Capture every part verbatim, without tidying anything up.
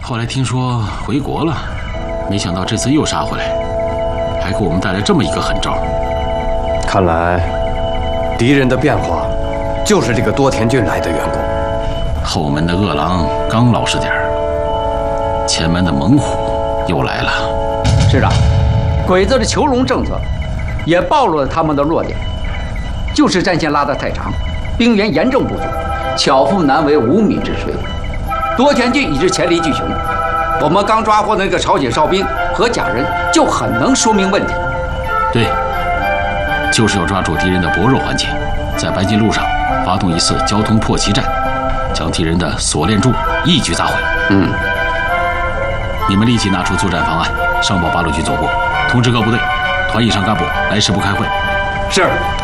后来听说回国了，没想到这次又杀回来，还给我们带来这么一个狠招。 看来，敌人的变化就是这个多田郡来的缘故。 后门的恶狼刚老实点儿，前门的猛虎又来了。 师长，鬼子的囚笼政策也暴露了他们的弱点，就是战线拉得太长，兵源严重不足，巧妇难为无米之炊。多田郡已是黔驴技穷，我们刚抓获的那个朝鲜哨兵和假人就很能说明问题。 对，就是要抓住敌人的薄弱环节，在白金路上发动一次交通破旗战，将敌人的锁链柱一举砸毁。 嗯， 你们立即拿出作战方案，上报八路军总部，通知各部队，团以上干部来师部开会。 是。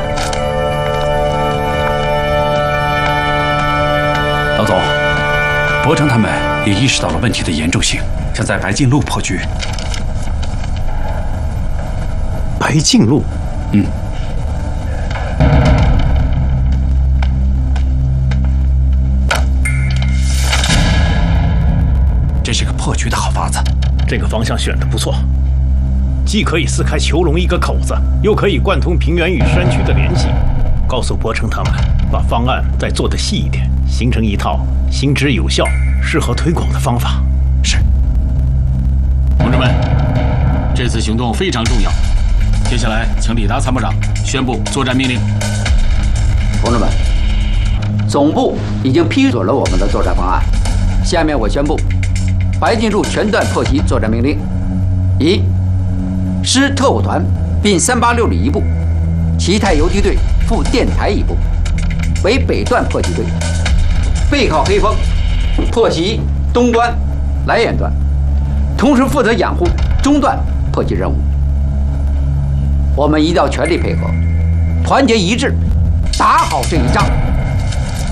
老总，伯承他们也意识到了问题的严重性，想在白金路破局。 白金路， 嗯。这是个破局的好法子。 这个方向选得不错，既可以撕开囚笼一个口子，又可以贯通平原与山区的联系。告诉伯承他们，把方案再做得细一点，形成一套行之有效、适合推广的方法。 是。 同志们，这次行动非常重要。接下来，请李达参谋长宣布作战命令。 同志们，总部已经批准了我们的作战方案。下面我宣布，白金路全段破袭作战命令：一、师特务团并三八六旅一部，齐泰游击队副电台一部，为北段破击队，背靠黑风，破袭东端、来源段，同时负责养护中段破击任务。我们一定要全力配合，团结一致，打好这一仗。